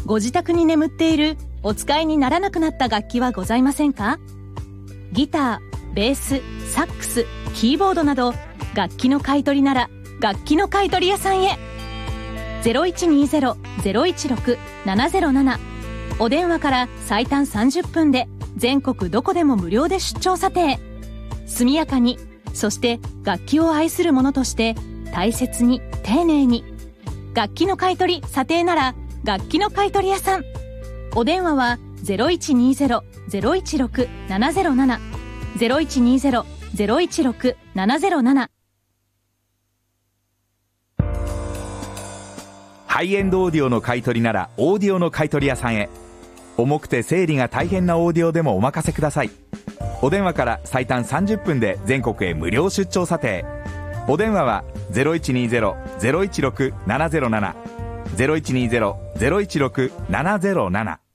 ご自宅に眠っているお使いにならなくなった楽器はございませんか？ギター、ベース、サックス、キーボードなど楽器の買い取りなら楽器の買い取り屋さんへ。0120-016-707 お電話から最短30分で全国どこでも無料で出張査定。速やかに、そして楽器を愛する者として大切に丁寧に。楽器の買い取り査定なら楽器の買い取り屋さん。お電話は 0120-016-707 0120-016-707。 ハイエンドオーディオの買い取りならオーディオの買い取り屋さんへ。重くて整理が大変なオーディオでもお任せください。お電話から最短30分で全国へ無料出張査定。お電話は 0120-016-707 0120-016-707